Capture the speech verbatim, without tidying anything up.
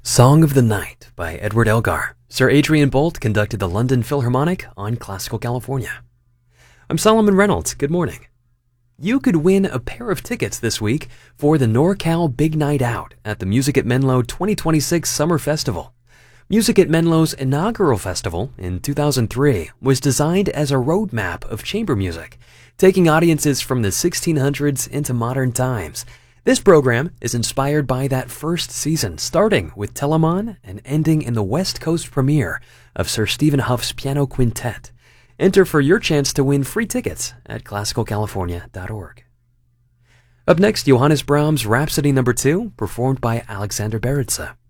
Song of the Night by Edward Elgar. Sir Adrian Boult conducted the London Philharmonic on Classical California. I'm Solomon Reynolds. Good morning. You could win a pair of tickets this week for the NorCal Big Night Out at the Music at Menlo twenty twenty-six Summer Festival. Music at Menlo's inaugural festival in two thousand three was designed as a roadmap of chamber music, taking audiences from the sixteen hundreds into modern times. This program is inspired by that first season, starting with Telemann and ending in the West Coast premiere of Sir Stephen Huff's Piano Quintet. Enter for your chance to win free tickets at classical california dot org. Up next, Johannes Brahms' Rhapsody number two, performed by Alexander Beretze.